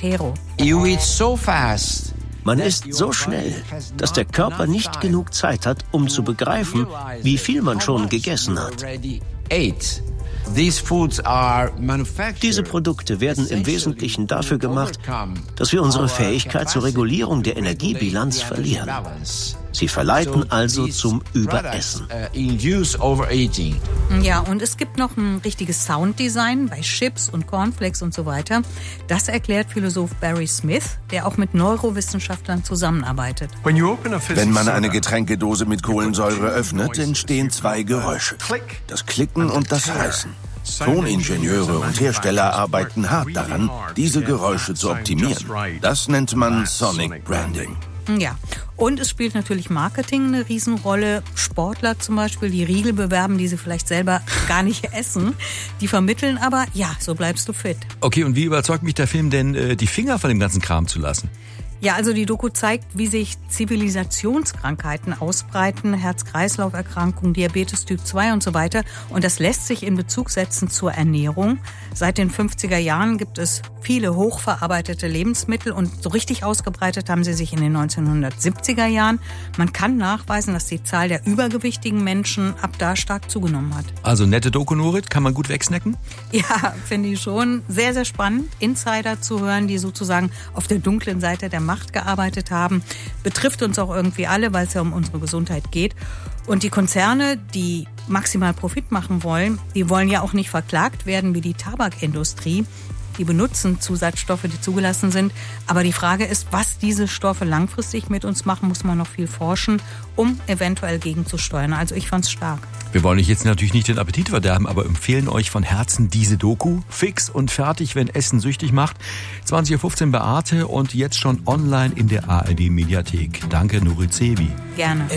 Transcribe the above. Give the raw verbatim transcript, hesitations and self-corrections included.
Montero. You eat so fast. Man isst so schnell, dass der Körper nicht genug Zeit hat, um zu begreifen, wie viel man schon gegessen hat. Diese Produkte werden im Wesentlichen dafür gemacht, dass wir unsere Fähigkeit zur Regulierung der Energiebilanz verlieren. Sie verleiten also zum Überessen. Ja, und es gibt noch ein richtiges Sounddesign bei Chips und Cornflakes und so weiter. Das erklärt Philosoph Barry Smith, der auch mit Neurowissenschaftlern zusammenarbeitet. Wenn man eine Getränkedose mit Kohlensäure öffnet, entstehen zwei Geräusche. Das Klicken und das Reißen. Toningenieure und Hersteller arbeiten hart daran, diese Geräusche zu optimieren. Das nennt man Sonic Branding. Ja, und es spielt natürlich Marketing eine Riesenrolle. Sportler zum Beispiel, die Riegel bewerben, die sie vielleicht selber gar nicht essen. Die vermitteln aber, ja, so bleibst du fit. Okay, und wie überzeugt mich der Film denn, äh, die Finger von dem ganzen Kram zu lassen? Ja, also die Doku zeigt, wie sich Zivilisationskrankheiten ausbreiten, Herz-Kreislauf-Erkrankungen, Diabetes Typ zwei und so weiter. Und das lässt sich in Bezug setzen zur Ernährung. Seit den fünfziger Jahren gibt es viele hochverarbeitete Lebensmittel und so richtig ausgebreitet haben sie sich in den neunzehnhundertsiebziger Jahren. Man kann nachweisen, dass die Zahl der übergewichtigen Menschen ab da stark zugenommen hat. Also nette Doku, Nurit, kann man gut wegsnacken? Ja, finde ich schon. Sehr, sehr spannend, Insider zu hören, die sozusagen auf der dunklen Seite der Macht gearbeitet haben. Betrifft uns auch irgendwie alle, weil es ja um unsere Gesundheit geht. Und die Konzerne, die maximal Profit machen wollen, die wollen ja auch nicht verklagt werden wie die Tabakindustrie. Die benutzen Zusatzstoffe, die zugelassen sind. Aber die Frage ist, was diese Stoffe langfristig mit uns machen, muss man noch viel forschen, um eventuell gegenzusteuern. Also ich fand's stark. Wir wollen euch jetzt natürlich nicht den Appetit verderben, aber empfehlen euch von Herzen diese Doku. Fix und fertig, wenn Essen süchtig macht. zwanzig Uhr fünfzehn bei Arte und jetzt schon online in der A R D Mediathek. Danke, Nurit Zebi. Gerne.